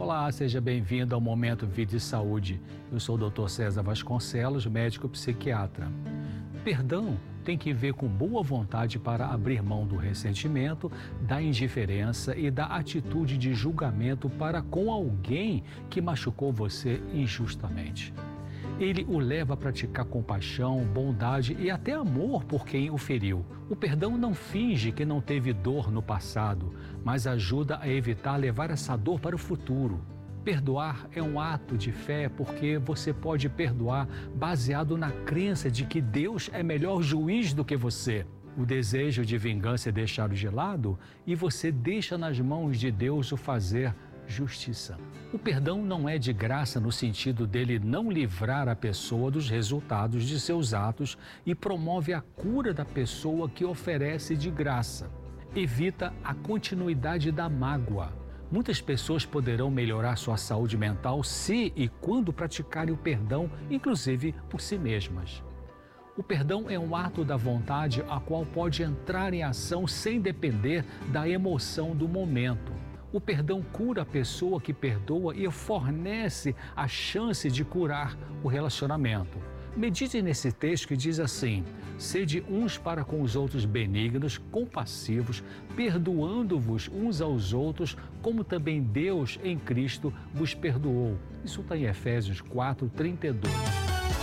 Olá, seja bem-vindo ao Momento Vida e Saúde. Eu sou o Dr. César Vasconcelos, médico psiquiatra. Perdão tem que ver com boa vontade para abrir mão do ressentimento, da indiferença e da atitude de julgamento para com alguém que machucou você injustamente. Ele o leva a praticar compaixão, bondade e até amor por quem o feriu. O perdão não finge que não teve dor no passado, mas ajuda a evitar levar essa dor para o futuro. Perdoar é um ato de fé porque você pode perdoar baseado na crença de que Deus é melhor juiz do que você. O desejo de vingança é deixado de lado e você deixa nas mãos de Deus o fazer justiça. O perdão não é de graça no sentido dele não livrar a pessoa dos resultados de seus atos e promove a cura da pessoa que oferece de graça. Evita a continuidade da mágoa. Muitas pessoas poderão melhorar sua saúde mental se e quando praticarem o perdão, inclusive por si mesmas. O perdão é um ato da vontade a qual pode entrar em ação sem depender da emoção do momento. O perdão cura a pessoa que perdoa e fornece a chance de curar o relacionamento. Medite nesse texto que diz assim: sede uns para com os outros benignos, compassivos, perdoando-vos uns aos outros, como também Deus em Cristo vos perdoou. Isso está em Efésios 4:32.